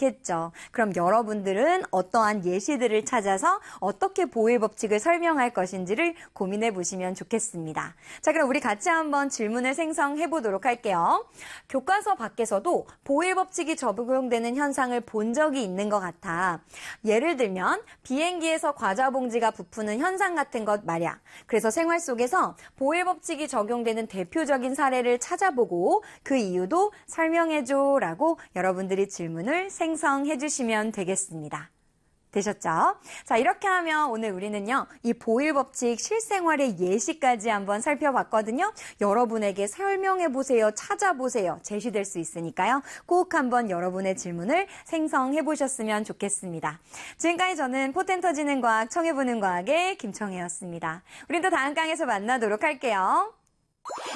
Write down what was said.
않겠죠. 그럼 여러분들은 어떠한 예시들을 찾아서 어떻게 보호의 법칙을 설명할 것인지를 고민해 보시면 좋겠습니다. 자, 그럼 우리 같이 한번 질문을 생성해 보도록 할게요. 교과서 밖에서도 보호의 법칙이 적용되는 현상을 본 적이 있는 것 같아. 예를 들면 비행기에서 과자 봉지가 부푸는 현상 같은 것 말이야. 그래서 생활 속에서 보호의 법칙이 적용되는 대표적인 사례를 찾아보고 그 이유도 설명해줘 라고 여러분들이 질문을 생성해 주시면 되겠습니다. 되셨죠? 자, 이렇게 하면 오늘 우리는요, 이 보호의 법칙 실생활의 예시까지 한번 살펴봤거든요. 여러분에게 설명해보세요, 찾아보세요, 제시될 수 있으니까요. 꼭 한번 여러분의 질문을 생성해보셨으면 좋겠습니다. 지금까지 저는 포텐 터지는 과학, 청해보는 과학의 김청혜였습니다. 우린 또 다음 강에서 만나도록 할게요.